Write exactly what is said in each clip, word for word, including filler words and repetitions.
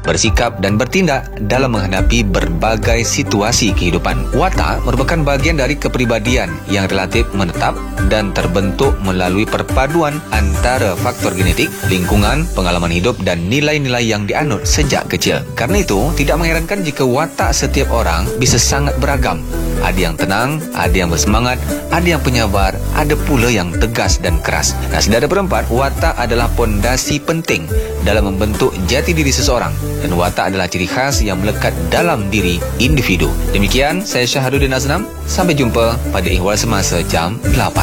bersikap dan bertindak dalam menghadapi berbagai situasi kehidupan. Watak merupakan bahagian dari kepribadian yang relatif menetap dan terbentuk melalui perpaduan antara faktor genetik, lingkungan, pengalaman hidup dan nilai-nilai yang dianut sejak kecil. Karena itu, tidak mengherankan jika watak setiap orang bisa sangat beragam. Ada yang tenang, ada yang bersemangat, ada yang penyabar, ada pula yang tegas dan keras. Nah, sedara berempat, watak adalah pondasi penting dalam membentuk jati diri seseorang, dan watak adalah ciri khas yang melekat dalam diri individu. Demikian, saya Syaharuddin Aznam. Sampai jumpa pada Ihwal Semasa jam delapan.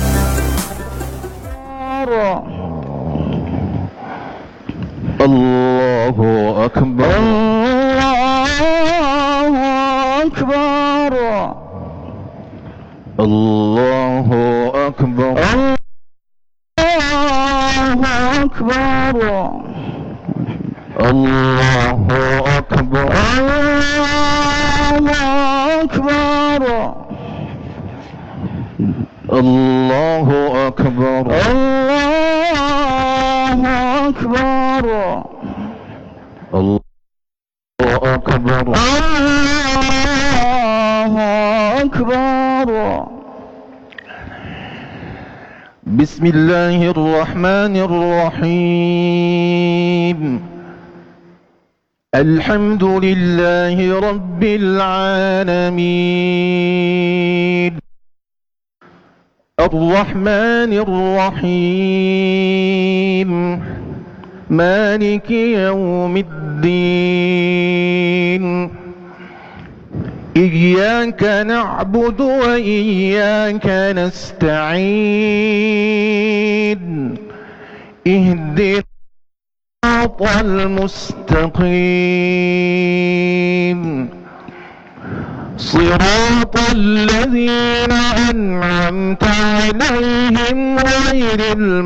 Allahu Akbar. Allahu Akbar. Allahu Akbar. Allahu Akbar. Allahu Akbar. Bismillahirrahmanirrahim. Alhamdulillahi Rabbil Alamin. Ar-Rahmanir Rahim. Maliki Yawmiddin. Iyyaka na'budu wa iyyaka nasta'in. Ihdinas siratal mustaqim. Siratal ladzina an'amta 'alaihim ghairil